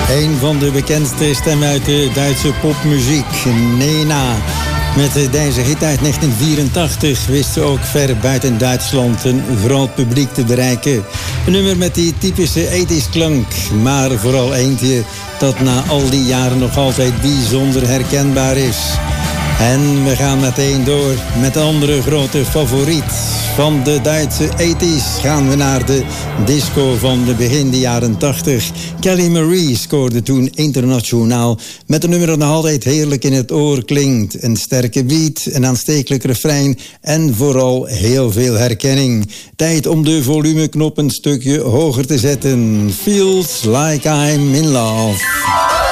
Een van de bekendste stemmen uit de Duitse popmuziek, Nena. Met deze hit uit 1984 wist ze ook ver buiten Duitsland een groot publiek te bereiken. Een nummer met die typische 80's klank, maar vooral eentje dat na al die jaren nog altijd bijzonder herkenbaar is. En we gaan meteen door met een andere grote favoriet. Van de Duitse 80's gaan we naar de disco van de begin de jaren 80. Kelly Marie scoorde toen internationaal met een nummer dat nog altijd heerlijk in het oor klinkt. Een sterke beat, een aanstekelijk refrein en vooral heel veel herkenning. Tijd om de volumeknop een stukje hoger te zetten. Feels like I'm in love.